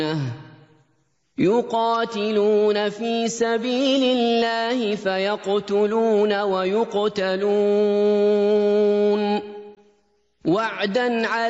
يقاتلون في سبيل الله فيقتلون ويقتلون وعدا عليه